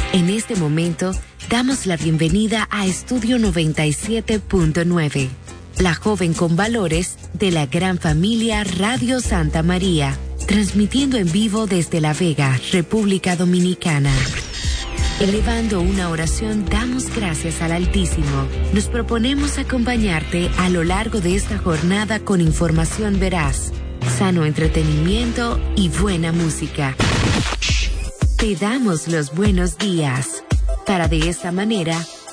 En este momento, damos la bienvenida a Estudio 97.9, la joven con valores de la gran familia Radio Santa María, transmitiendo en vivo desde La Vega, República Dominicana. Elevando una oración, damos gracias al Altísimo. Nos proponemos acompañarte a lo largo de esta jornada con información veraz, sano entretenimiento y buena música. Te damos los buenos días, para de esta manera